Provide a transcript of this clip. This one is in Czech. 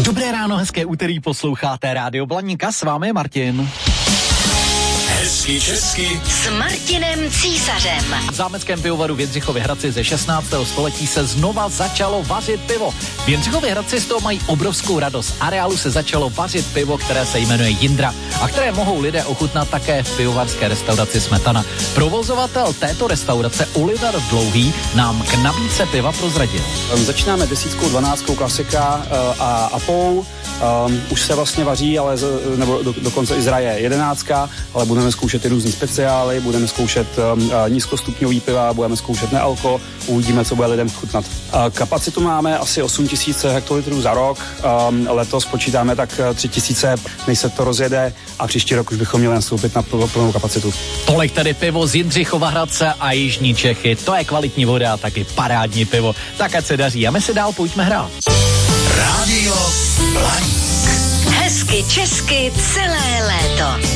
Dobré ráno, hezké úterý, posloucháte Rádio Blaníka, s vámi je Martin. Hezky česky s Martinem Císařem. V zámeckém pivovaru v Jindřichově Hradci ze 16. století se znova začalo vařit pivo. V Jindřichově Hradci z toho mají obrovskou radost. V areálu se začalo vařit pivo, které se jmenuje Jindra a které mohou lidé ochutnat také v pivovarské restauraci Smetana. Provozovatel této restaurace Oliver Dlouhý nám k nabídce piva prozradil. Začínáme 10, 12 klasika a půl. Už se vlastně vaří, ale nebo dokonce i zraje 11, ale budeme zkoušet i různý speciály, budeme zkoušet nízkostupňový piva, budeme zkoušet nealko, uvidíme, co bude lidem chutnat. Kapacitu máme asi 8000 hektolitrů za rok, letos počítáme tak 3000, než se to rozjede a příští rok už bychom měli nastoupit na plnou kapacitu. Tolik tedy pivo z Jindřichova Hradce a Jižní Čechy, to je kvalitní voda a taky parádní pivo, tak ať se daří a my si dál pojďme hrát. Rádio Blaník. Hezky česky celé léto.